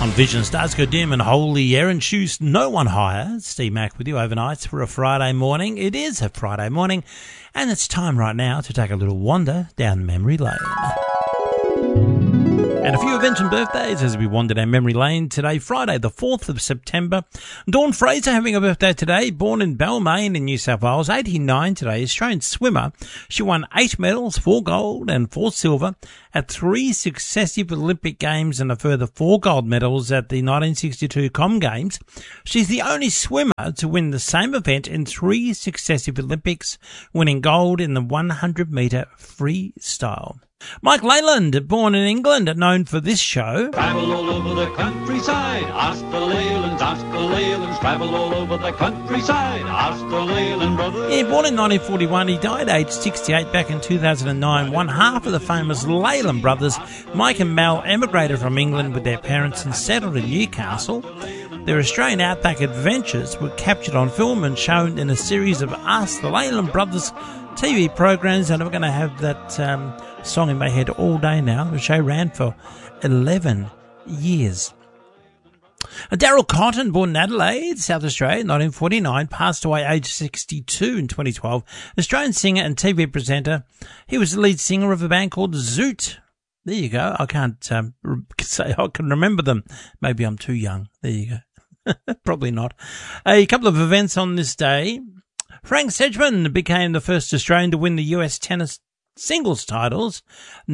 On Vision, Stars Go Dim and Holy Air and Shoes, no one higher. Steve Mack with you overnight for a Friday morning. It is a Friday morning, and it's time right now to take a little wander down memory lane. And a few events and birthdays as we wander down memory lane today, Friday the 4th of September. Dawn Fraser having a birthday today, born in Balmain in New South Wales, 89 today, Australian swimmer. She won 8 medals, 4 gold and 4 silver at 3 successive Olympic Games and a further 4 gold medals at the 1962 Com Games. She's the only swimmer to win the same event in 3 successive Olympics, winning gold in the 100-metre freestyle. Mike Leyland, born in England, known for this show. Travel all over the countryside, ask the Leylands, travel all over the countryside, ask the Leyland brothers. Yeah, born in 1941, he died aged 68 back in 2009. One half of the famous Leyland brothers, Mike and Mal, emigrated from England with their parents and settled in Newcastle. Their Australian outback adventures were captured on film and shown in a series of Ask the Leyland Brothers TV programs, and we're going to have that song in my head all day now. The show ran for 11 years. Daryl Cotton, born in Adelaide, South Australia, 1949, passed away aged 62 in 2012. Australian singer and TV presenter. He was the lead singer of a band called Zoot. There you go. I can't say I can remember them. Maybe I'm too young. There you go. Probably not. A couple of events on this day. Frank Sedgman became the first Australian to win the US tennis singles titles,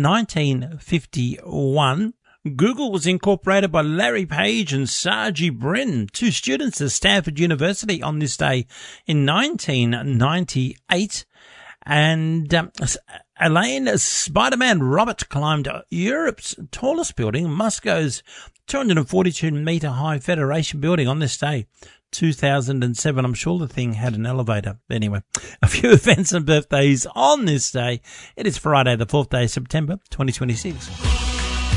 1951. Google was incorporated by Larry Page and Sergey Brin, 2 students at Stanford University, on this day in 1998. And Elaine Spider-Man Robert climbed Europe's tallest building, Moscow's 242-metre high Federation building, on this day, 2007. I'm sure the thing had an elevator. Anyway, a few events and birthdays on this day. It is Friday, the 4th day of September, 2026.